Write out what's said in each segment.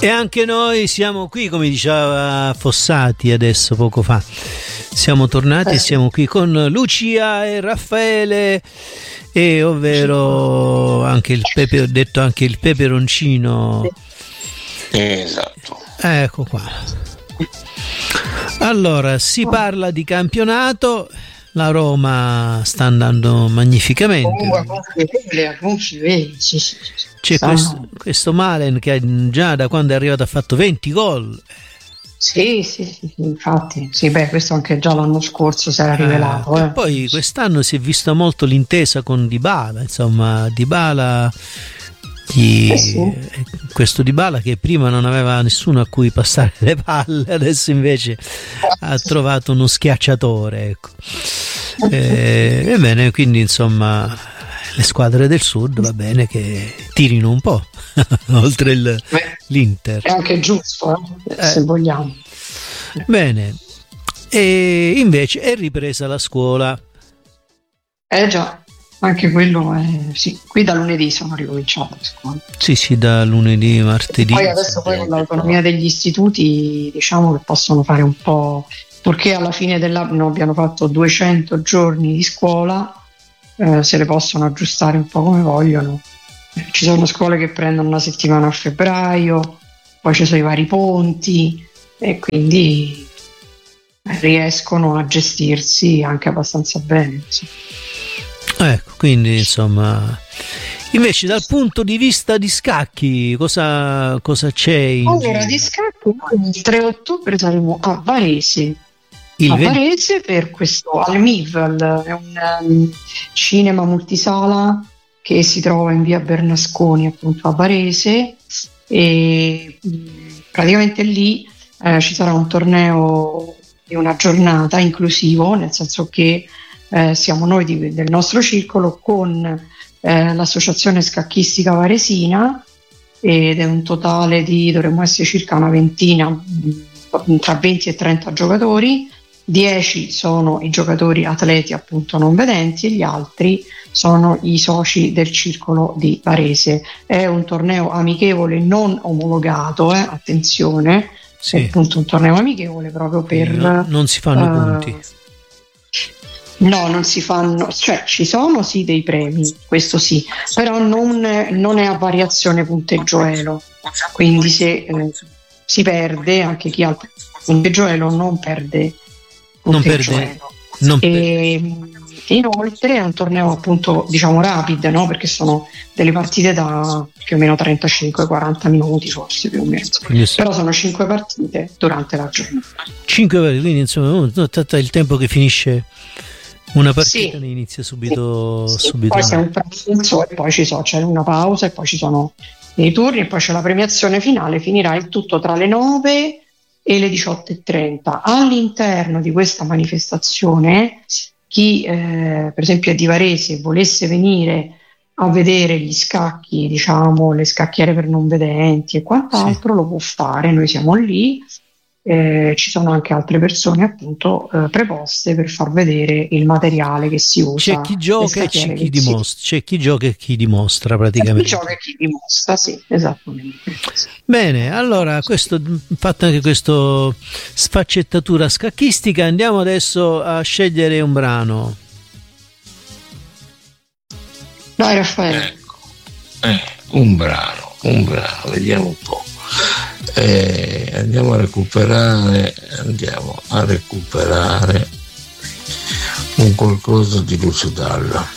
E anche noi siamo qui, come diceva Fossati adesso poco fa. Siamo tornati e siamo qui con Lucia e Raffaele, e ovvero anche il pepe, ho detto anche il peperoncino. Esatto. Ecco qua. Allora, si parla di campionato. La Roma sta andando magnificamente. C'è questo Malen che già da quando è arrivato ha fatto 20 gol. Sì, infatti. Sì, questo anche già l'anno scorso si era rivelato. E poi quest'anno si è vista molto l'intesa con Dybala, insomma, Dybala. Questo Dybala che prima non aveva nessuno a cui passare le palle, adesso invece ha trovato uno schiacciatore, ecco. Ebbene, quindi insomma le squadre del sud va bene che tirino un po' oltre l'Inter, è anche giusto, se vogliamo. Bene, e invece è ripresa la scuola. Già, anche quello sì, qui da lunedì sono ricominciate le scuole. Sì, da lunedì, martedì. Poi adesso con l'autonomia degli istituti, diciamo che possono fare un po', perché alla fine dell'anno abbiano fatto 200 giorni di scuola, se le possono aggiustare un po' come vogliono. Ci sono scuole che prendono una settimana a febbraio, poi ci sono i vari ponti e quindi riescono a gestirsi anche abbastanza bene. Sì. Ecco, quindi insomma, invece dal punto di vista di scacchi cosa c'è? Allora, di scacchi il 3 ottobre saremo a Varese. Varese per questo al Mivel, è un cinema multisala che si trova in via Bernasconi, appunto a Varese, e praticamente lì ci sarà un torneo di una giornata inclusivo, nel senso che siamo noi del nostro circolo con l'associazione scacchistica varesina, ed è un totale dovremmo essere circa una ventina, tra 20 e 30 giocatori. 10 sono i giocatori atleti appunto non vedenti e gli altri sono i soci del circolo di Varese. È un torneo amichevole non omologato, attenzione, sì. È appunto un torneo amichevole proprio per... Non si fanno punti. No, non si fanno, cioè ci sono sì dei premi, questo sì, però non è a variazione punteggio, quindi se si perde, anche chi ha il punteggio non perde. Inoltre è un torneo appunto diciamo rapido, no? Perché sono delle partite da più o meno 35-40 minuti forse più o meno, però sono 5 partite durante la giornata. 5 partite, quindi insomma il tempo che finisce una partita, sì. Ne inizia subito. Poi c'è un pranzo e poi c'è una pausa e poi ci sono dei turni e poi c'è la premiazione finale. Finirà il tutto tra le 9 e le 18:30. All'interno di questa manifestazione chi per esempio è di Varese e volesse venire a vedere gli scacchi, diciamo le scacchiere per non vedenti e quant'altro, sì. Lo può fare, noi siamo lì, ci sono anche altre persone appunto preposte per far vedere il materiale che si usa. C'è chi gioca e c'è chi dimostra, c'è chi gioca e chi dimostra praticamente. Chi gioca e chi dimostra, sì, esattamente. Bene, allora fatta anche questa sfaccettatura scacchistica, andiamo adesso a scegliere un brano. Dai Raffaele. Un brano, vediamo un po'. Andiamo a recuperare un qualcosa di Lucio Dalla.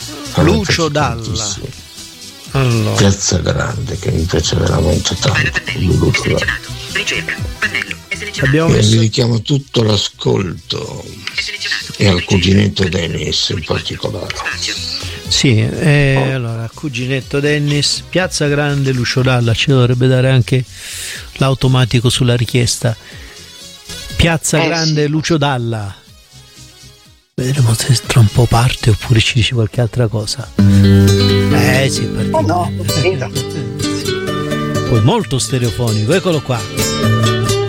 Allora. Piazza Grande, che mi piace veramente tanto. Mi dedichiamo tutto l'ascolto e al cuginetto Dennis in particolare. Sì, allora cuginetto Dennis, Piazza Grande, Lucio Dalla, ci dovrebbe dare anche l'automatico sulla richiesta. Piazza Grande, sì. Lucio Dalla. Vedremo se tra un po' parte oppure ci dice qualche altra cosa. Sì, è partito. No, poi molto stereofonico, eccolo qua.